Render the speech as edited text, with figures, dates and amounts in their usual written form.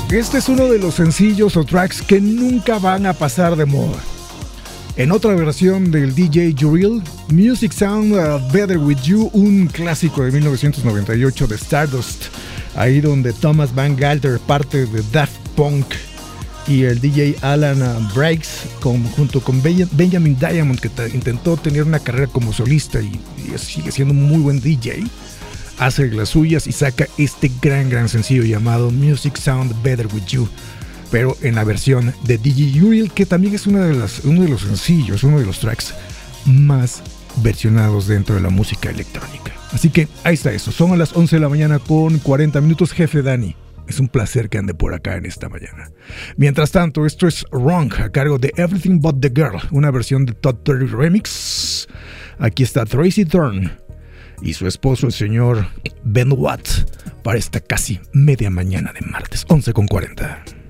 Este es uno de los sencillos o tracks que nunca van a pasar de moda. En otra versión del DJ Uriel, Music Sound Better With You, un clásico de 1998 de Stardust, ahí donde Thomas Van Galter, parte de Daft Punk, y el DJ Alan Briggs, junto con Benjamin Diamond, que intentó tener una carrera como solista y sigue siendo un muy buen DJ, hace las suyas y saca este gran sencillo llamado Music Sound Better With You, pero en la versión de DJ Uriel, que también es uno de los sencillos, uno de los tracks más versionados dentro de la música electrónica. Así que ahí está eso, son a las 11 de la mañana con 40 minutos, jefe Dani. Es un placer que ande por acá en esta mañana. Mientras tanto, esto es Wrong, a cargo de Everything But The Girl, una versión de Todd Terry Remix. Aquí está Tracy Thorn y su esposo, el señor Ben Watt, para esta casi media mañana de martes, 11:40.